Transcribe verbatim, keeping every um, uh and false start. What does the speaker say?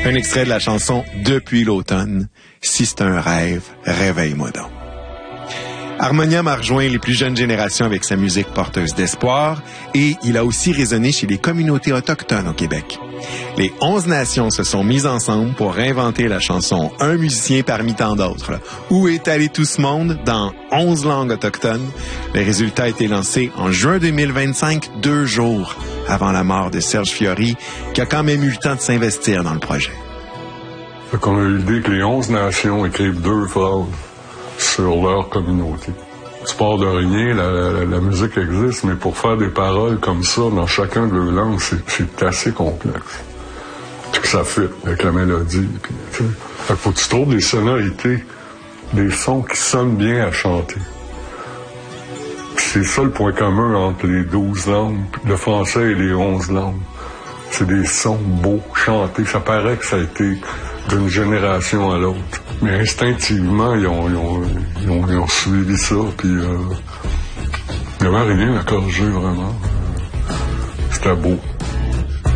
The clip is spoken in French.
Un extrait de la chanson « Depuis l'automne ». Si c'est un rêve, réveille-moi donc. Harmonium a rejoint les plus jeunes générations avec sa musique porteuse d'espoir et il a aussi résonné chez les communautés autochtones au Québec. Les onze nations se sont mises ensemble pour réinventer la chanson « Un musicien parmi tant d'autres ». Où est allé tout ce monde dans onze langues autochtones? Le résultat a été lancé en juin deux mille vingt-cinq, deux jours avant la mort de Serge Fiori, qui a quand même eu le temps de s'investir dans le projet. Fait qu'on a eu l'idée que les onze nations écrivent deux phrases sur leur communauté. Tu pars de rien, la, la, la musique existe, mais pour faire des paroles comme ça dans chacun de leurs langues, c'est, c'est assez complexe. Puis que ça fit avec la mélodie. Puis, tu sais. Fait que faut que tu trouves des sonorités, des sons qui sonnent bien à chanter. Puis c'est ça le point commun entre les douze langues, le français et les onze langues. C'est des sons beaux, chantés. Ça paraît que ça a été d'une génération à l'autre. Mais instinctivement, ils ont, ils ont, ils ont, ils ont suivi ça, puis euh, il n'y avait rien à corriger, vraiment. C'était beau.